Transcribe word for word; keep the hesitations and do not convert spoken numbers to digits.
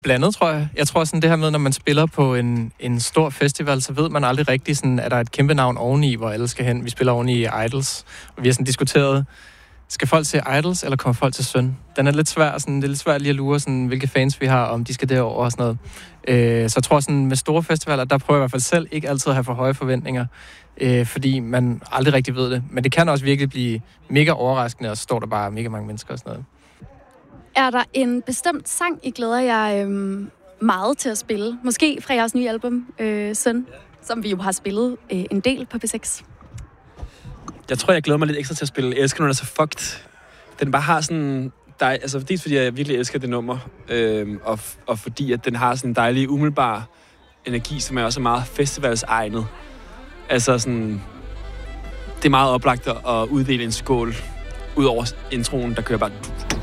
Blandet, tror jeg. Jeg tror sådan det her med, når man spiller på en, en stor festival, så ved man aldrig rigtigt, sådan, at der er et kæmpe navn oveni, hvor alle skal hen. Vi spiller oveni i Idols, og vi har sådan diskuteret, skal folk se Idols, eller kommer folk til Søn? Den er lidt svær, sådan, det er lidt svært lige at lure, sådan, hvilke fans vi har, om de skal derover og sådan noget. Øh, så jeg tror, sådan, med store festivaler, der prøver jeg i hvert fald selv ikke altid at have for høje forventninger, øh, fordi man aldrig rigtig ved det. Men det kan også virkelig blive mega overraskende, og så står der bare mega mange mennesker og sådan noget. Er der en bestemt sang, I glæder jer øhm, meget til at spille? Måske fra jeres nye album, øh, Søn, som vi jo har spillet øh, en del på P seks. Jeg tror, jeg glæder mig lidt ekstra til at spille. Jeg elsker, når den er så fucked. Den bare har sådan... Der, altså, dels fordi jeg virkelig elsker det nummer, øh, og, og fordi at den har sådan en dejlig, umiddelbar energi, som er også meget festivalsegnet. Altså sådan... Det er meget oplagt at uddele en skål ud over introen, der kører bare...